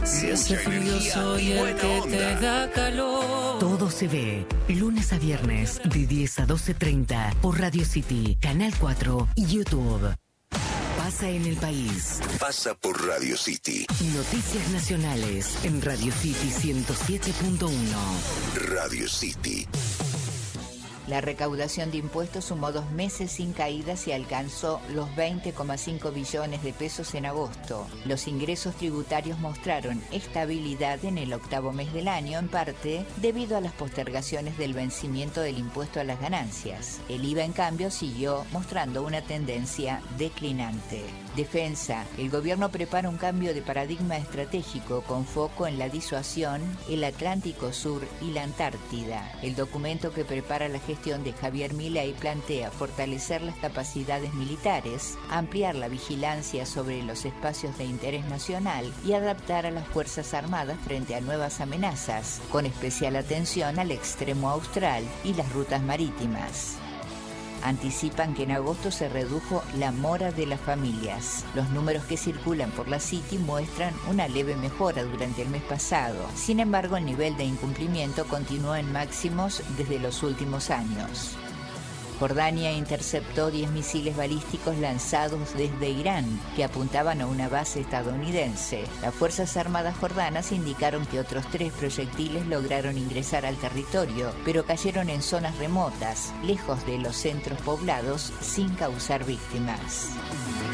Si hace frío soy el que te da calor. Todo se ve, lunes a viernes, de 10 a 12:30, por Radio City, Canal 4 y YouTube. Pasa en el país. Pasa por Radio City. Noticias nacionales en Radio City 107.1. Radio City. La recaudación de impuestos sumó 2 meses sin caídas y alcanzó los 20,5 billones de pesos en agosto. Los ingresos tributarios mostraron estabilidad en el octavo mes del año, en parte debido a las postergaciones del vencimiento del impuesto a las ganancias. El IVA, en cambio, siguió mostrando una tendencia declinante. Defensa. El gobierno prepara un cambio de paradigma estratégico con foco en la disuasión, el Atlántico Sur y la Antártida. El documento que prepara la gestión de Javier Milei plantea fortalecer las capacidades militares, ampliar la vigilancia sobre los espacios de interés nacional y adaptar a las Fuerzas Armadas frente a nuevas amenazas, con especial atención al extremo austral y las rutas marítimas. Anticipan que en agosto se redujo la mora de las familias. Los números que circulan por la City muestran una leve mejora durante el mes pasado. Sin embargo, el nivel de incumplimiento continúa en máximos desde los últimos años. Jordania interceptó 10 misiles balísticos lanzados desde Irán, que apuntaban a una base estadounidense. Las Fuerzas Armadas jordanas indicaron que otros 3 proyectiles lograron ingresar al territorio, pero cayeron en zonas remotas, lejos de los centros poblados, sin causar víctimas.